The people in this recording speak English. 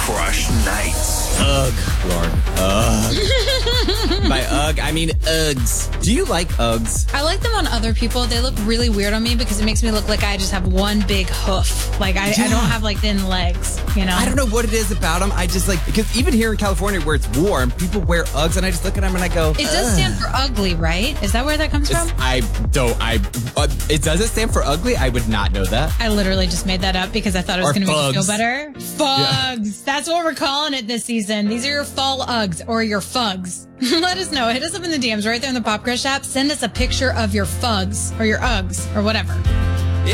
Crush Nights. Ugh, Lord. Ugh. By Ugg, I mean Uggs. Do you like Uggs? I like them on other people. They look really weird on me because it makes me look like I just have one big hoof. Like I don't have like thin legs, you know? I don't know what it is about them. I just like, because even here in California where it's warm, people wear Uggs and I just look at them and I go, It does stand for ugly, right? Is that where that comes from? It doesn't stand for ugly? I would not know that. I literally just made that up because I thought it was Or going to make you feel fugs. better. Fugs. Yeah. That's what we're calling it this season. These are your fall Uggs or your fugs. Let us know. Hit us up in the DMs right there in the Pop Crush app. Send us a picture of your fugs or your Uggs or whatever.